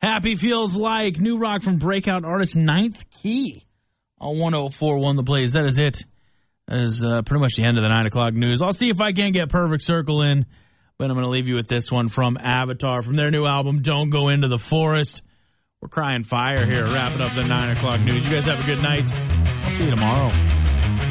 Happy Feels Like, new rock from breakout artist Ninth Key on 104.1 The Blaze. That is it. That is pretty much the end of the 9 o'clock news. I'll see if I can get Perfect Circle in, but I'm going to leave you with this one from Avatar, from their new album, Don't Go Into the Forest. We're crying fire here, wrapping up the 9 o'clock news. You guys have a good night. I'll see you tomorrow.